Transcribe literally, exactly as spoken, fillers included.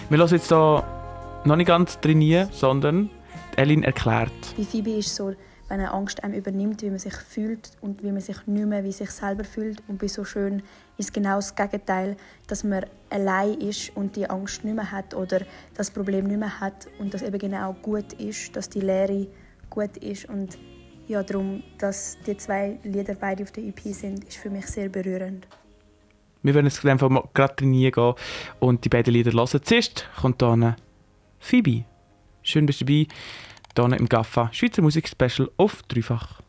Wir hören jetzt hier noch nicht ganz trainieren, sondern Elin erklärt. Bei Phoebe ist es so, wenn eine Angst einem übernimmt, wie man sich fühlt und wie man sich nicht mehr wie sich selber fühlt. Und bei «So schön» ist genau das Gegenteil, dass man allein ist und die Angst nicht mehr hat oder das Problem nicht mehr hat und dass eben genau gut ist, dass die Lehre gut ist. Und ja, darum, dass die zwei Lieder beide auf der E P sind, ist für mich sehr berührend. Wir werden jetzt einfach mal gerade trainieren gehen und die beiden Lieder hören. Zuerst kommt hier Phoebe. Schön, bist du dabei. Hier im Gaffa Schweizer Musik Special auf Dreifach.